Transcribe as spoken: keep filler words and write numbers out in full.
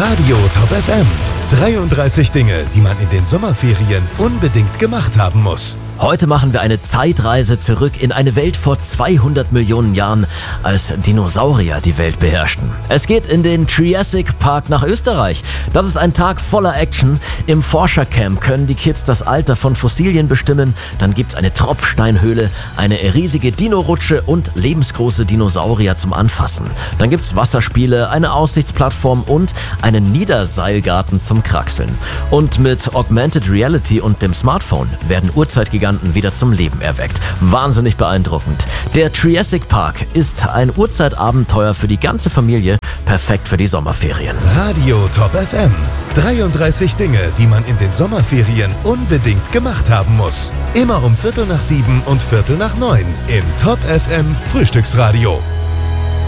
Radio Top F M. dreiunddreißig Dinge, die man in den Sommerferien unbedingt gemacht haben muss. Heute machen wir eine Zeitreise zurück in eine Welt vor zweihundert Millionen Jahren, als Dinosaurier die Welt beherrschten. Es geht in den Triassic Park nach Österreich. Das ist ein Tag voller Action. Im Forschercamp können die Kids das Alter von Fossilien bestimmen. Dann gibt's eine Tropfsteinhöhle, eine riesige Dino-Rutsche und lebensgroße Dinosaurier zum Anfassen. Dann gibt's Wasserspiele, eine Aussichtsplattform und einen Niederseilgarten zum Kraxeln. Und mit Augmented Reality und dem Smartphone werden Urzeitgiganten wieder zum Leben erweckt. Wahnsinnig beeindruckend. Der Triassic Park ist ein Urzeitabenteuer für die ganze Familie, perfekt für die Sommerferien. Radio Top F M. dreiunddreißig Dinge, die man in den Sommerferien unbedingt gemacht haben muss. Immer um Viertel nach sieben und Viertel nach neun im Top F M Frühstücksradio.